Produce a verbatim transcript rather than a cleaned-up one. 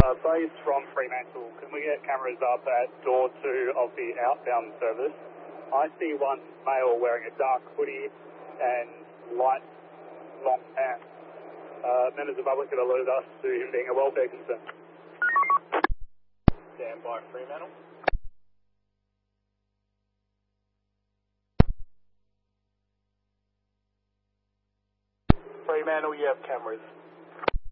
Uh, base from Fremantle, can we get cameras up at door two of the outbound service? I see one male wearing a dark hoodie and light long pants. Uh, members of the public have alerted us to him being a welfare concern. Stand by Fremantle. Fremantle, you have cameras.